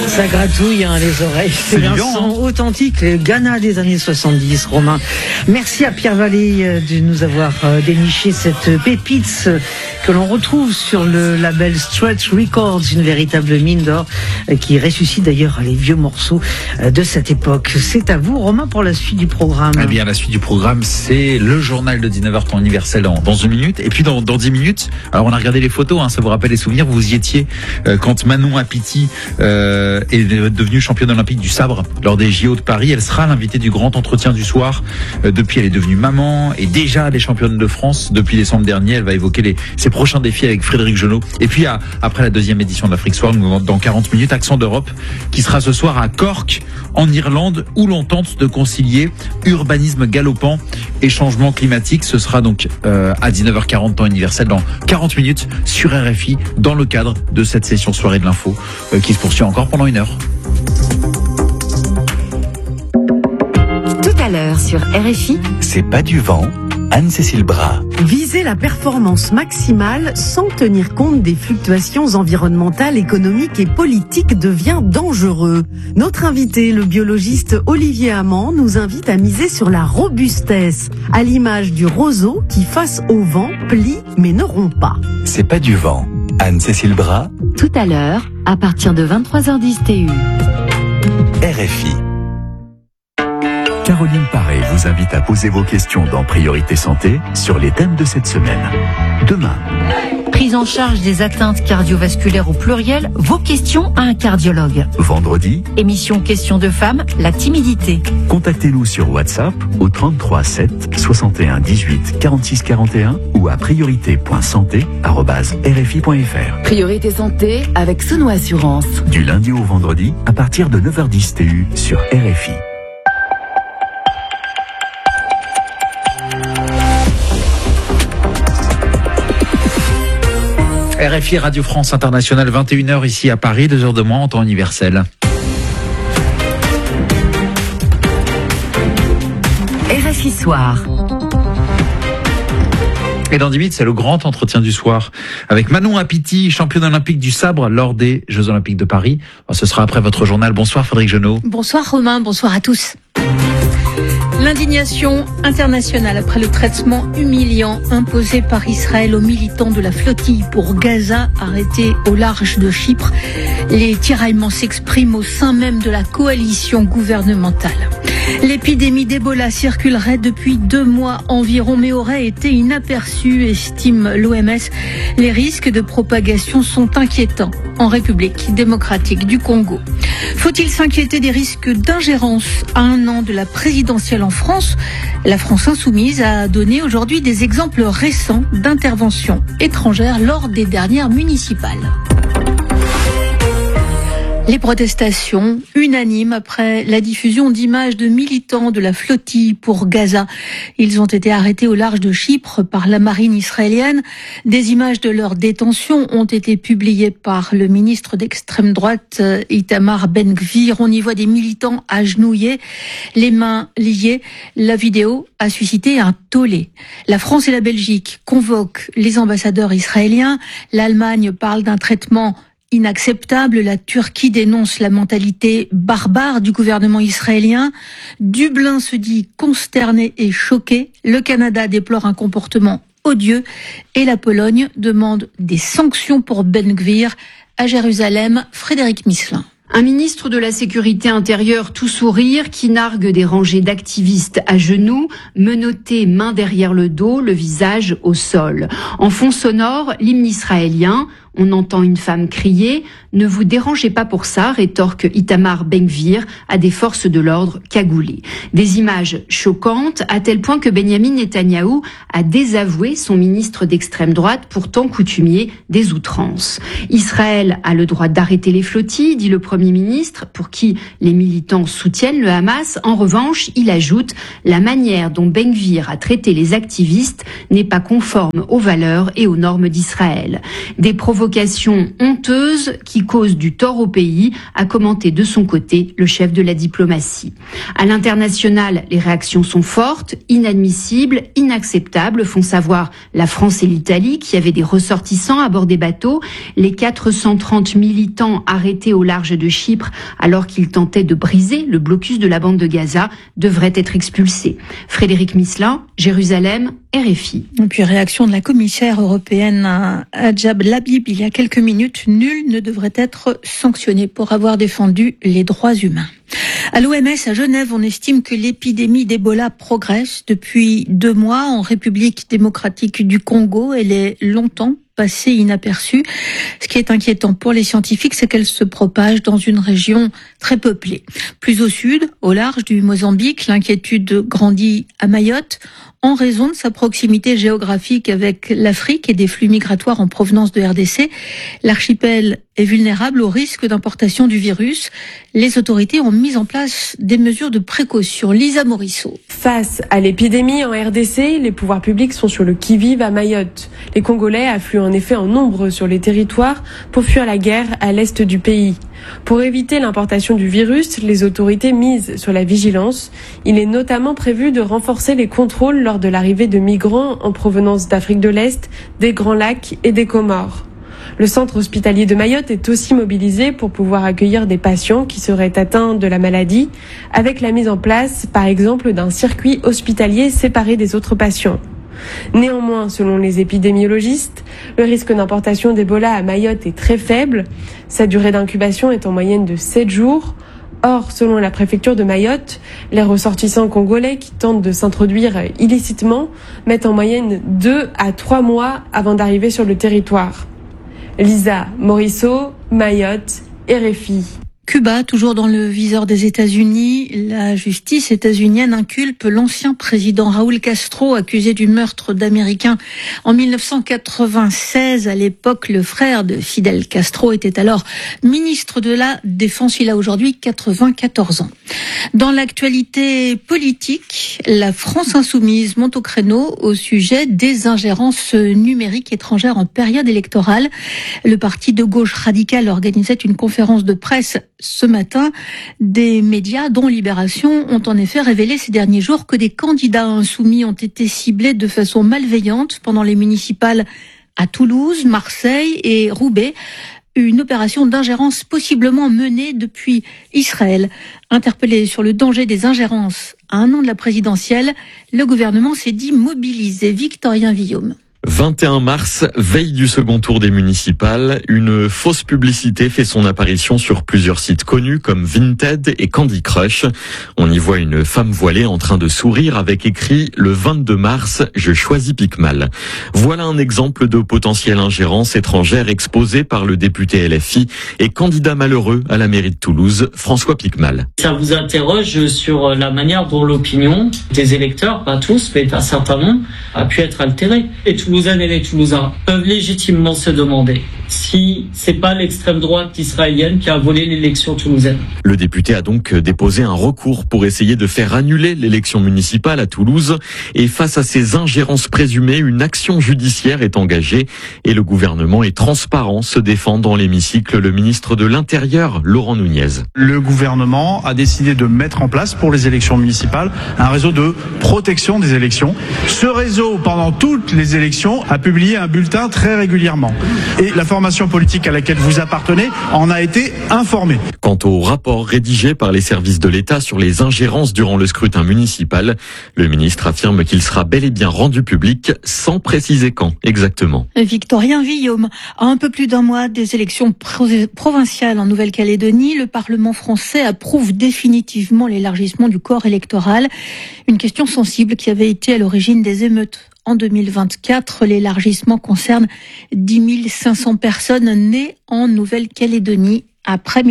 Ça gratouille les oreilles. C'est un son authentique, le Ghana des années 70, Romain. Merci à Pierre Vallée de nous avoir déniché cette pépite que l'on retrouve sur le label Stretch Records, une véritable mine d'or qui ressuscite d'ailleurs les vieux morceaux de cette époque. C'est à vous, Romain, pour la suite du programme. Eh bien, la suite du programme, c'est le journal de 19h temps universel dans une minute. Et puis dans 10 minutes, alors on a regardé les photos, ça vous rappelle les souvenirs, vous y étiez quand Manon Apiti est devenue championne olympique du sabre lors des JO de Paris. Elle sera l'invitée du grand entretien du soir. Depuis, elle est devenue maman et déjà elle est championne de France depuis décembre dernier. Elle va évoquer ses prochains défis avec Frédéric Genot. Et puis après la deuxième édition de l'Afrique Soir, dans 40 minutes, Accent d'Europe qui sera ce soir à Cork en Irlande où l'on tente de concilier urbanisme galopant et changement climatique. Ce sera donc à 19h40 temps universel dans 40 minutes sur RFI dans le cadre de cette session soirée de l'info qui se poursuit encore pendant 1 heure. Tout à l'heure sur RFI, C'est pas du vent, Anne-Cécile Bras. Viser la performance maximale sans tenir compte des fluctuations environnementales, économiques et politiques devient dangereux. Notre invité, le biologiste Olivier Amand, nous invite à miser sur la robustesse, à l'image du roseau qui, face au vent, plie mais ne rompt pas. C'est pas du vent, Anne-Cécile Bras, tout à l'heure, à partir de 23h10 TU. RFI. Caroline Paré vous invite à poser vos questions dans Priorité Santé sur les thèmes de cette semaine. Demain, Prise en charge des atteintes cardiovasculaires au pluriel, vos questions à un cardiologue. vendredi, Émission Questions de femmes, la timidité. contactez-nous sur WhatsApp au 33 7 61 18 46 41 ou à priorité.santé@rfi.fr. Priorité santé avec Sono Assurance. Du lundi au vendredi à partir de 9h10 TU sur RFI. RFI Radio France Internationale, 21h ici à Paris, 2h de moins en temps universel. RFI Soir. Et dans 10 minutes, c'est le grand entretien du soir avec Manon Apiti, championne olympique du sabre lors des Jeux Olympiques de Paris. Ce sera après votre journal. Bonsoir Frédéric Genot. Bonsoir Romain, bonsoir à tous. L'indignation internationale après le traitement humiliant imposé par Israël aux militants de la flottille pour Gaza arrêtés au large de Chypre. Les tiraillements s'expriment au sein même de la coalition gouvernementale. L'épidémie d'Ebola circulerait depuis 2 mois environ, mais aurait été inaperçue, estime l'OMS. Les risques de propagation sont inquiétants en République démocratique du Congo. Faut-il s'inquiéter des risques d'ingérence à 1 an de la présidentielle en France? La France insoumise a donné aujourd'hui des exemples récents d'interventions étrangères lors des dernières municipales. Les protestations unanimes après la diffusion d'images de militants de la flottille pour Gaza. Ils ont été arrêtés au large de Chypre par la marine israélienne. Des images de leur détention ont été publiées par le ministre d'extrême droite Itamar Ben-Gvir. On y voit des militants agenouillés, les mains liées. La vidéo a suscité un tollé. La France et la Belgique convoquent les ambassadeurs israéliens. L'Allemagne parle d'un traitement inacceptable. La Turquie dénonce la mentalité barbare du gouvernement israélien. Dublin se dit consterné et choqué. Le Canada déplore un comportement odieux. Et la Pologne demande des sanctions pour Ben-Gvir. À Jérusalem, Frédéric Misselin. Un ministre de la Sécurité intérieure tout sourire qui nargue des rangées d'activistes à genoux, menottés main derrière le dos, le visage au sol. En fond sonore, l'hymne israélien. On entend une femme crier « Ne vous dérangez pas pour ça », rétorque Itamar Ben-Gvir à des forces de l'ordre cagoulées. Des images choquantes à tel point que Benyamin Netanyahou a désavoué son ministre d'extrême droite, pourtant coutumier des outrances. Israël a le droit d'arrêter les flottilles, dit le Premier ministre, pour qui les militants soutiennent le Hamas. En revanche, il ajoute « La manière dont Ben-Gvir a traité les activistes n'est pas conforme aux valeurs et aux normes d'Israël ». Des provocations provocation honteuse qui cause du tort au pays, a commenté de son côté le chef de la diplomatie. À l'international, les réactions sont fortes, inadmissibles, inacceptables, font savoir la France et l'Italie qui avaient des ressortissants à bord des bateaux, les 430 militants arrêtés au large de Chypre alors qu'ils tentaient de briser le blocus de la bande de Gaza devraient être expulsés. Frédéric Misselin, Jérusalem, RFI. Et puis réaction de la commissaire européenne Adjab Labib il y a quelques minutes, nul ne devrait être sanctionné pour avoir défendu les droits humains. À l'OMS à Genève, on estime que l'épidémie d'Ebola progresse depuis 2 mois en République démocratique du Congo. Elle est longtemps passée inaperçue. Ce qui est inquiétant pour les scientifiques, c'est qu'elle se propage dans une région très peuplée. Plus au sud, au large du Mozambique, l'inquiétude grandit à Mayotte en raison de sa proximité géographique avec l'Afrique et des flux migratoires en provenance de RDC. L'archipel est vulnérable au risque d'importation du virus. Les autorités ont mis en place des mesures de précaution. Lisa Morisseau. Face à l'épidémie en RDC, les pouvoirs publics sont sur le qui-vive à Mayotte. Les Congolais affluent en effet en nombre sur les territoires pour fuir la guerre à l'est du pays. Pour éviter l'importation du virus, les autorités misent sur la vigilance. Il est notamment prévu de renforcer les contrôles lors de l'arrivée de migrants en provenance d'Afrique de l'Est, des Grands Lacs et des Comores. Le centre hospitalier de Mayotte est aussi mobilisé pour pouvoir accueillir des patients qui seraient atteints de la maladie, avec la mise en place, par exemple, d'un circuit hospitalier séparé des autres patients. Néanmoins, selon les épidémiologistes, le risque d'importation d'Ebola à Mayotte est très faible. Sa durée d'incubation est en moyenne de 7 jours. Or, selon la préfecture de Mayotte, les ressortissants congolais qui tentent de s'introduire illicitement mettent en moyenne 2 à 3 mois avant d'arriver sur le territoire. Lisa Morisseau, Mayotte, RFI. Cuba, toujours dans le viseur des États-Unis, la justice états-unienne inculpe l'ancien président Raúl Castro, accusé du meurtre d'Américains en 1996. À l'époque, le frère de Fidel Castro était alors ministre de la Défense. Il a aujourd'hui 94 ans. Dans l'actualité politique, la France insoumise monte au créneau au sujet des ingérences numériques étrangères en période électorale. Le parti de gauche radicale organisait une conférence de presse ce matin. Des médias, dont Libération, ont en effet révélé ces derniers jours que des candidats insoumis ont été ciblés de façon malveillante pendant les municipales à Toulouse, Marseille et Roubaix. Une opération d'ingérence possiblement menée depuis Israël. Interpellé sur le danger des ingérences à 1 an de la présidentielle, le gouvernement s'est dit mobilisé. Victorien Villaume. 21 mars, veille du second tour des municipales, une fausse publicité fait son apparition sur plusieurs sites connus comme Vinted et Candy Crush. On y voit une femme voilée en train de sourire avec écrit « Le 22 mars, je choisis Picmal ». Voilà un exemple de potentielle ingérence étrangère exposée par le député LFI et candidat malheureux à la mairie de Toulouse, François Picmal. Ça vous interroge sur la manière dont l'opinion des électeurs, pas tous, mais un certain nombre, a pu être altérée. Les Toulousaines et les Toulousains peuvent légitimement se demander si c'est pas l'extrême droite israélienne qui a volé l'élection toulousaine. Le député a donc déposé un recours pour essayer de faire annuler l'élection municipale à Toulouse. Et face à ces ingérences présumées, une action judiciaire est engagée et le gouvernement est transparent, se défend dans l'hémicycle le ministre de l'Intérieur, Laurent Nunez. Le gouvernement a décidé de mettre en place pour les élections municipales un réseau de protection des élections. Ce réseau, pendant toutes les élections, a publié un bulletin très régulièrement. Et la formation politique à laquelle vous appartenez en a été informée. Quant au rapport rédigé par les services de l'État sur les ingérences durant le scrutin municipal, le ministre affirme qu'il sera bel et bien rendu public sans préciser quand exactement. Victorien Villaume. À un peu plus d'1 mois des élections provinciales en Nouvelle-Calédonie, le Parlement français approuve définitivement l'élargissement du corps électoral. Une question sensible qui avait été à l'origine des émeutes. En 2024, l'élargissement concerne 10 500 personnes nées en Nouvelle-Calédonie après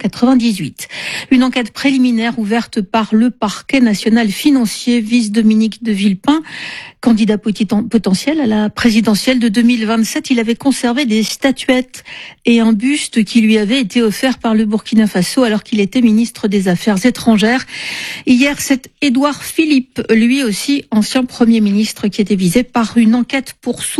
1998. Une enquête préliminaire ouverte par le parquet national financier vise Dominique de Villepin. Candidat potentiel à la présidentielle de 2027, il avait conservé des statuettes et un buste qui lui avait été offert par le Burkina Faso alors qu'il était ministre des Affaires étrangères. Hier, c'est Édouard Philippe, lui aussi ancien Premier ministre, qui était visé par une enquête pour